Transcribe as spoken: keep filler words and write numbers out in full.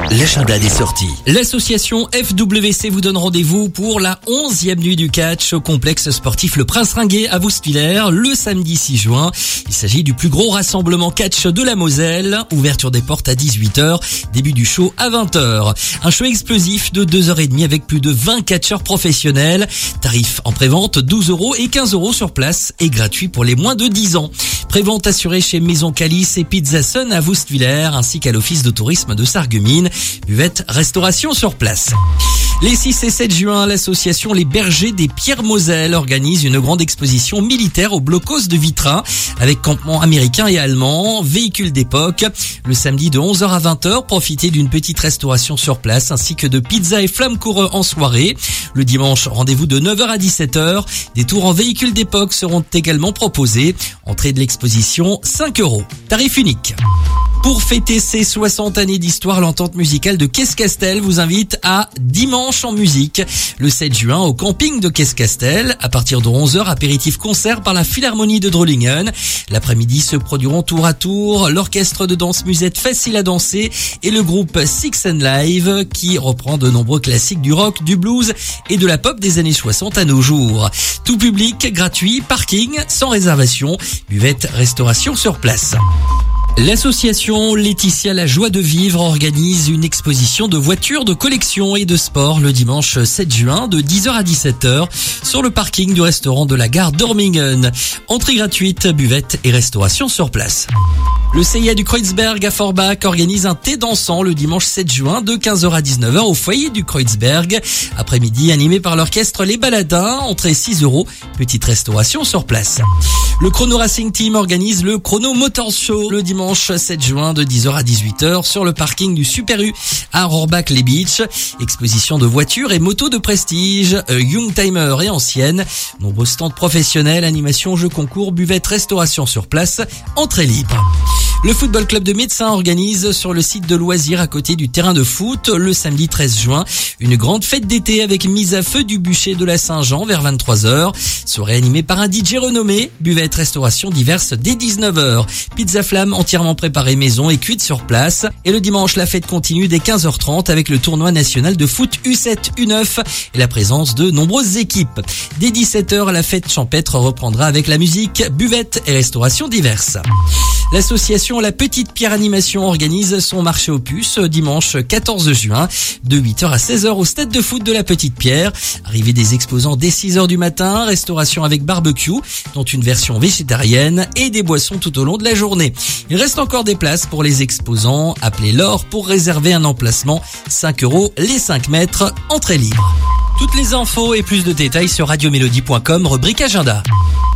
l'agenda des sorties. L'association F W C vous donne rendez-vous pour la onzième nuit du catch au complexe sportif Le Prince Ringuet à Wustwiller le samedi six juin. Il s'agit du plus gros rassemblement catch de la Moselle. Ouverture des portes à dix-huit heures, début du show à vingt heures. Un show explosif de deux heures trente avec plus de vingt catcheurs professionnels. Tarif en prévente douze euros et quinze euros sur place et gratuit pour les moins de dix ans. Prévente assurée chez Maison Calice et Pizza Sun à Wustwiller ainsi qu'à l'office de tourisme de Sarreguemines. Buvette, restauration sur place. Les six et sept juin, l'association Les Bergers des Pierres-Moselle organise une grande exposition militaire au blocos de Vitrin avec campements américains et allemands, véhicules d'époque. Le samedi de onze heures à vingt heures, profitez d'une petite restauration sur place ainsi que de pizza et flammes-coureux en soirée. Le dimanche, rendez-vous de neuf heures à dix-sept heures. Des tours en véhicules d'époque seront également proposés. Entrée de l'exposition, cinq euros. Tarif unique. Pour fêter ses soixante années d'histoire, l'entente musicale de Caisse-Castel vous invite à Dimanche en musique, le sept juin au camping de Caisse-Castel. À partir de onze heures, apéritif concert par la Philharmonie de Drolingen. L'après-midi se produiront tour à tour l'orchestre de danse musette Facile à danser et le groupe Six and Live qui reprend de nombreux classiques du rock, du blues et de la pop des années soixante à nos jours. Tout public, gratuit, parking, sans réservation, buvette, restauration sur place. L'association Laetitia La Joie de Vivre organise une exposition de voitures de collection et de sport le dimanche sept juin de dix heures à dix-sept heures sur le parking du restaurant de la gare d'Ormingen. Entrée gratuite, buvette et restauration sur place. Le C I A du Kreuzberg à Forbach organise un thé dansant le dimanche sept juin de quinze heures à dix-neuf heures au foyer du Kreuzberg. Après-midi animé par l'orchestre Les Baladins, entrée six euros, petite restauration sur place. Le Chrono Racing Team organise le Chrono Motors Show le dimanche sept juin de dix heures à dix-huit heures sur le parking du Super U à Rohrbach-les-Beach. Exposition de voitures et motos de prestige, Youngtimer et anciennes. Nombreux stands professionnels, animation, jeux concours, buvette, restauration sur place, entrée libre. Le Football Club de Médecins organise sur le site de loisirs à côté du terrain de foot le samedi treize juin une grande fête d'été avec mise à feu du bûcher de la Saint-Jean vers vingt-trois heures. Soirée animée par un D J renommé, buvette, restauration diverses dès dix-neuf heures. Pizza flamme entièrement préparée maison et cuite sur place. Et le dimanche, la fête continue dès quinze heures trente avec le tournoi national de foot U sept U neuf et la présence de nombreuses équipes. Dès dix-sept heures, la fête champêtre reprendra avec la musique, buvette et restauration diverses. L'association La Petite Pierre Animation organise son marché aux puces dimanche quatorze juin de huit heures à seize heures au stade de foot de La Petite Pierre. Arrivée des exposants dès six heures du matin, restauration avec barbecue, dont une version végétarienne et des boissons tout au long de la journée. Il reste encore des places pour les exposants. Appelez Laure pour réserver un emplacement. cinq euros les cinq mètres, entrée libre. Toutes les infos et plus de détails sur radio mélodie point com, rubrique agenda.